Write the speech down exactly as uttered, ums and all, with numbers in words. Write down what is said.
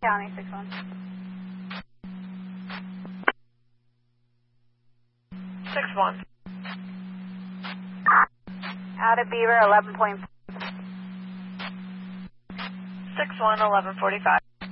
County, six one. six one. Out of Beaver, eleven point five. six one, eleven forty-five.